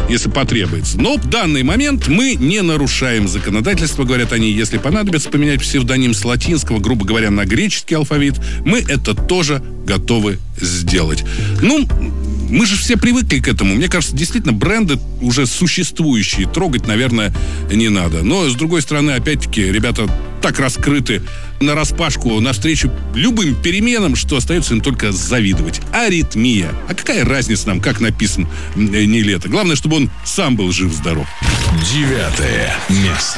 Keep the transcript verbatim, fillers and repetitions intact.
если потребуется. Но в данный момент мы не нарушаем законодательство, говорят они. Если понадобится поменять псевдоним с латинского, грубо говоря, на греческий алфавит, мы это тоже готовы сделать. Ну, мы же все привыкли к этому. Мне кажется, действительно, бренды уже существующие трогать, наверное, не надо. Но, с другой стороны, опять-таки, ребята так раскрыты нараспашку навстречу любым переменам, что остается им только завидовать. Аритмия. А какая разница нам, как написан Нилетто? Главное, чтобы он сам был жив-здоров. Девятое место.